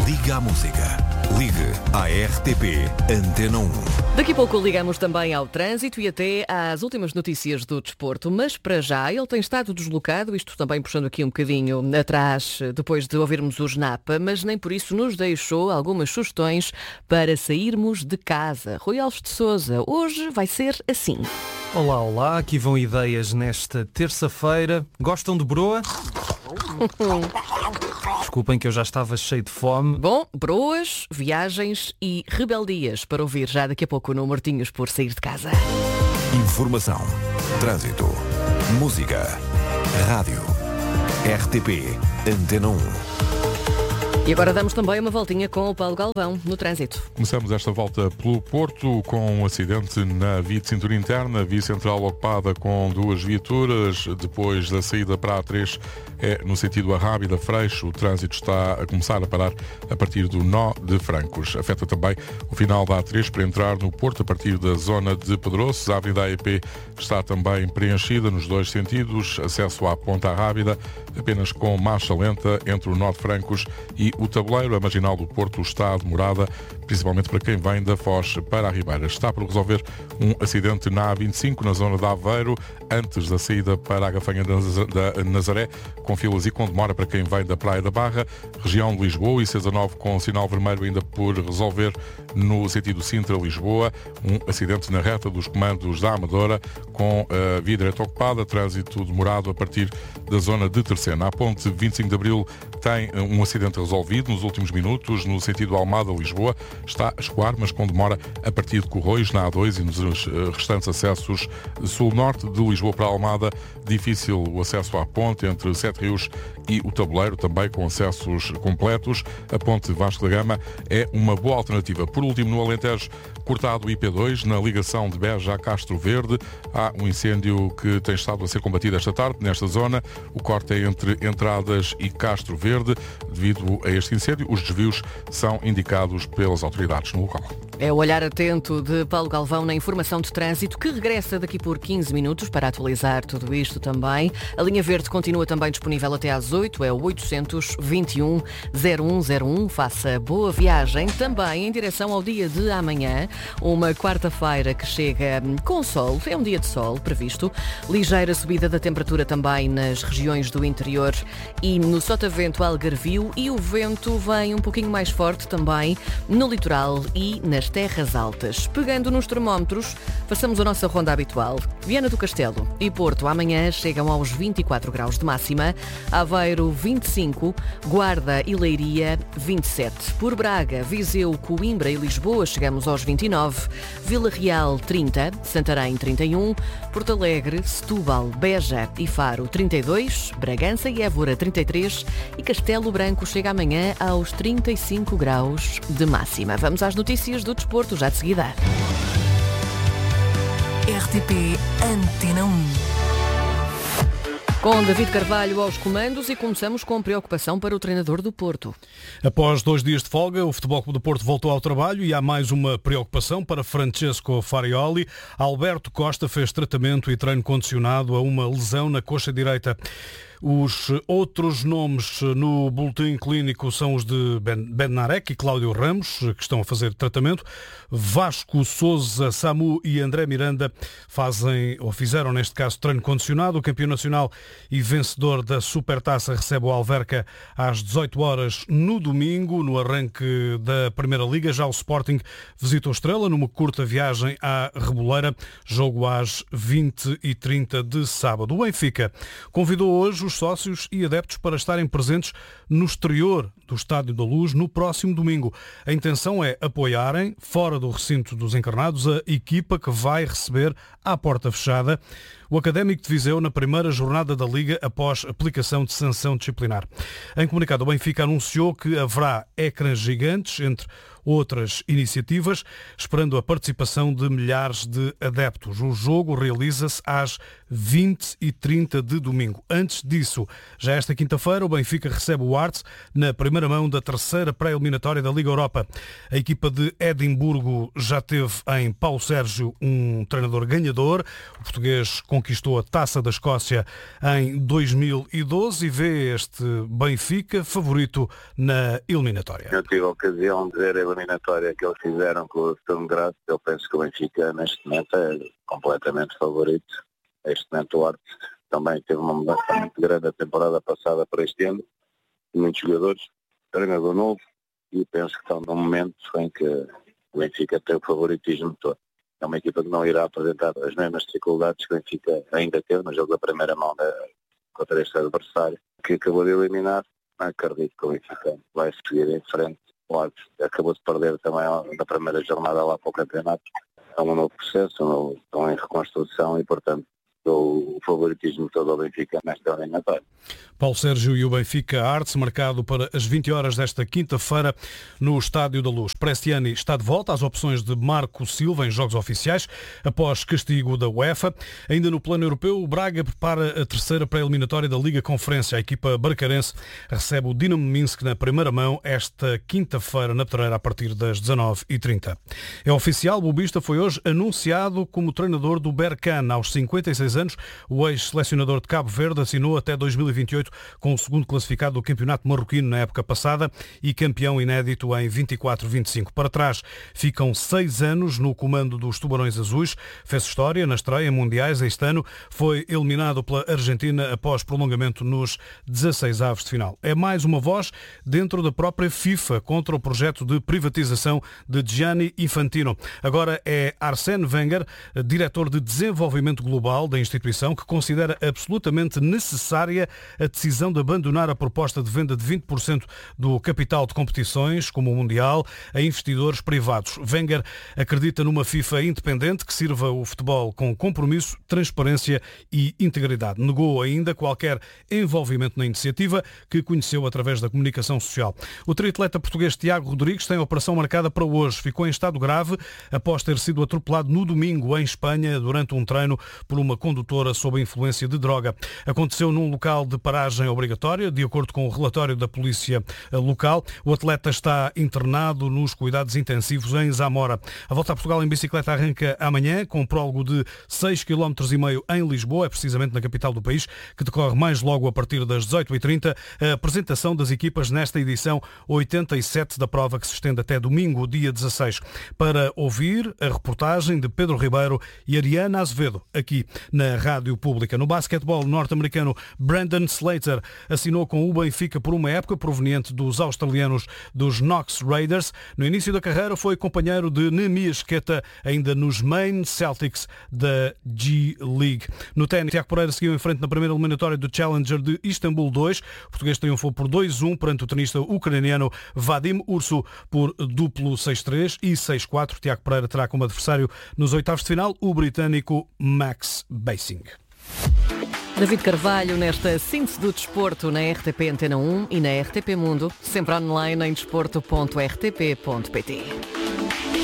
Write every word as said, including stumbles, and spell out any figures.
Liga à música. Ligue à R T P Antena um. Daqui a pouco ligamos também ao trânsito e até às últimas notícias do desporto, mas para já ele tem estado deslocado, isto também puxando aqui um bocadinho atrás, depois de ouvirmos o Snapa, mas nem por isso nos deixou algumas sugestões para sairmos de casa. Rui Alves de Sousa, hoje vai ser assim. Olá, olá, aqui vão ideias nesta terça-feira. Gostam de broa? Desculpem que eu já estava cheio de fome. Bom, broas, viagens e rebeldias para ouvir já daqui a pouco no Mortinhos por Sair de Casa. Informação, trânsito, música, rádio, R T P Antena um. E agora damos também uma voltinha com o Paulo Galvão no trânsito. Começamos esta volta pelo Porto com um acidente na via de cintura interna, via central ocupada com duas viaturas. Depois da saída para a A três é no sentido Arrábida-Freixo. O trânsito está a começar a parar a partir do nó de Francos. Afeta também o final da A três para entrar no Porto a partir da zona de Pedroços. A Avenida A E P está também preenchida nos dois sentidos. Acesso à Ponta Arrábida apenas com marcha lenta entre o nó de Francos e o Tabuleiro. A Marginal do Porto está demorada, principalmente para quem vem da Foz para a Ribeira. Está por resolver um acidente na A vinte e cinco, na zona de Aveiro, antes da saída para a Gafanha da Nazaré, com filas e com demora para quem vem da Praia da Barra. Região de Lisboa, I C dezanove com sinal vermelho ainda por resolver no sentido Sintra-Lisboa. Um acidente na reta dos comandos da Amadora, com a via direta ocupada, trânsito demorado a partir da zona de Terceira. A ponte vinte e cinco de Abril tem um acidente resolvido nos últimos minutos, no sentido Almada-Lisboa. Está a escoar, mas com demora a partir de Corroios, na A dois, e nos restantes acessos sul-norte. De Lisboa para Almada, difícil o acesso à ponte entre Sete Rios e o Tabuleiro, também com acessos completos. A ponte Vasco da Gama é uma boa alternativa. Por último, no Alentejo, cortado o I P dois, na ligação de Beja a Castro Verde. Há um incêndio que tem estado a ser combatido esta tarde nesta zona. O corte é entre Entradas e Castro Verde. Devido a este incêndio, os desvios são indicados pelas autoridades no local. É o olhar atento de Paulo Galvão na informação de trânsito, que regressa daqui por quinze minutos para atualizar tudo isto também. A linha verde continua também disponível até às oito, é o oitocentos vinte e um zero um zero um. Faça boa viagem também em direção ao dia de amanhã, uma quarta-feira que chega com sol, é um dia de sol previsto, ligeira subida da temperatura também nas regiões do interior e no Sotavento Algarvio, e o vento vem um pouquinho mais forte também no litoral e nas terras altas. Pegando nos termómetros, façamos a nossa ronda habitual. Viana do Castelo e Porto amanhã chegam aos vinte e quatro graus de máxima, Aveiro vinte e cinco, Guarda e Leiria vinte e sete. Por Braga, Viseu, Coimbra e Lisboa chegamos aos vinte e nove, Vila Real trinta, Santarém trinta e um, Porto Alegre, Setúbal, Beja e Faro trinta e dois, Bragança e Évora trinta e três e Castelo Branco chega amanhã aos trinta e cinco graus de máxima. Vamos às notícias do desporto já de seguida. R T P Antena um. Com David Carvalho aos comandos, e começamos com preocupação para o treinador do Porto. Após dois dias de folga, o Futebol Clube do Porto voltou ao trabalho e há mais uma preocupação para Francesco Farioli. Alberto Costa fez tratamento e treino condicionado a uma lesão na coxa direita. Os outros nomes no boletim clínico são os de Ben, Benarek e Cláudio Ramos, que estão a fazer tratamento. Vasco Sousa, Samu e André Miranda fazem, ou fizeram neste caso, treino condicionado. O campeão nacional e vencedor da Supertaça recebe o Alverca às dezoito horas no domingo, no arranque da Primeira Liga. Já o Sporting visita o Estrela numa curta viagem à Reboleira, jogo às vinte e trinta de sábado. O Benfica convidou hoje os sócios e adeptos para estarem presentes no exterior do Estádio da Luz no próximo domingo. A intenção é apoiarem, fora do recinto dos encarnados, a equipa que vai receber à porta fechada o Académico de Viseu na primeira jornada da Liga após aplicação de sanção disciplinar. Em comunicado, o Benfica anunciou que haverá ecrãs gigantes, entre outras iniciativas, esperando a participação de milhares de adeptos. O jogo realiza-se às vinte e trinta de domingo. Antes disso, já esta quinta-feira, o Benfica recebe o Arts na primeira mão da terceira pré-eliminatória da Liga Europa. A equipa de Edimburgo já teve em Paulo Sérgio um treinador ganhador. O português conquistou a Taça da Escócia em dois mil e doze e vê este Benfica favorito na eliminatória. Eu tive a ocasião de ver a eliminatória que eles fizeram com o Sturm Graz. Eu penso que o Benfica neste momento é completamente favorito. Neste momento o Arte também teve uma mudança muito grande a temporada passada para este ano. Muitos jogadores, treinador novo, e penso que estão num momento em que o Benfica tem o favoritismo todo. É uma equipa que não irá apresentar as mesmas dificuldades que o Benfica ainda teve no jogo da primeira mão da, contra este adversário, que acabou de eliminar. Acredito que o Benfica vai seguir em frente. O Arte acabou de perder também na primeira jornada lá para o campeonato. É um novo processo, um novo, estão em reconstrução e, portanto, o favoritismo todo ao Benfica nesta eliminatória. Paulo Sérgio e o Benfica Arts, marcado para as vinte horas desta quinta-feira no Estádio da Luz. Prestiani está de volta às opções de Marco Silva em jogos oficiais, após castigo da UEFA. Ainda no plano europeu, o Braga prepara a terceira pré-eliminatória da Liga Conferência. A equipa barcarense recebe o Dinamo Minsk na primeira mão esta quinta-feira na Pedreira a partir das dezanove e trinta. É oficial, o Boavista foi hoje anunciado como treinador do Berkane. Aos cinquenta e seis anos, o ex-selecionador de Cabo Verde assinou até dois mil e vinte e oito com o segundo classificado do campeonato marroquino na época passada e campeão inédito em vinte e quatro vinte e cinco. Para trás ficam seis anos no comando dos Tubarões Azuis. Fez história na estreia em mundiais este ano. Foi eliminado pela Argentina após prolongamento nos dezasseis avos de final. É mais uma voz dentro da própria FIFA contra o projeto de privatização de Gianni Infantino. Agora é Arsène Wenger, diretor de desenvolvimento global da instituição, que considera absolutamente necessária a decisão de abandonar a proposta de venda de vinte por cento do capital de competições, como o Mundial, a investidores privados. Wenger acredita numa FIFA independente que sirva o futebol com compromisso, transparência e integridade. Negou ainda qualquer envolvimento na iniciativa, que conheceu através da comunicação social. O triatleta português Tiago Rodrigues tem a operação marcada para hoje. Ficou em estado grave após ter sido atropelado no domingo em Espanha durante um treino por uma condutora sob a influência de droga. Aconteceu num local de paragem obrigatória, de acordo com o relatório da polícia local. O atleta está internado nos cuidados intensivos em Zamora. A volta a Portugal em bicicleta arranca amanhã, com um prólogo de seis vírgula cinco quilómetros em Lisboa, é precisamente na capital do país, que decorre mais logo a partir das dezoito e trinta. A apresentação das equipas nesta edição oitenta e sete da prova, que se estende até domingo, dia dezasseis. Para ouvir a reportagem de Pedro Ribeiro e Ariana Azevedo, aqui na Rádio Pública. No basquetebol norte-americano, Brandon Slater assinou com o Benfica por uma época, proveniente dos australianos dos Knox Raiders. No início da carreira foi companheiro de Neemias Queta, ainda nos Maine Celtics da G-League. No ténis, Tiago Pereira seguiu em frente na primeira eliminatória do Challenger de Istambul dois. O português triunfou por dois a um perante o tenista ucraniano Vadim Ursu por duplo seis três e seis quatro. Tiago Pereira terá como adversário nos oitavos de final o britânico Max Basing. David Carvalho nesta síntese do desporto na R T P Antena um e na R T P Mundo, sempre online em desporto ponto r t p ponto p t.